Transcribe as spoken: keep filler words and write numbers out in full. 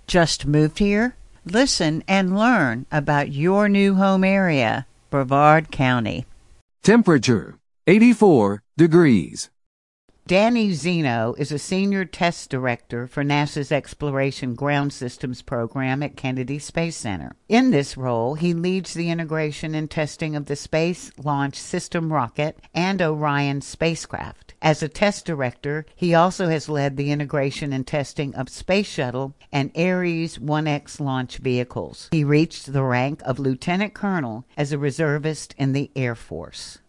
Just moved here? Listen and learn about your new home area, Brevard County. Temperature, eighty-four degrees. Danny Zeno is a senior test director for NASA's Exploration Ground Systems program at Kennedy Space Center. In this role, he leads the integration and testing of the Space Launch System rocket and Orion spacecraft. As a test director, he also has led the integration and testing of Space Shuttle and Ares one X launch vehicles. He reached the rank of lieutenant colonel as a reservist in the Air Force.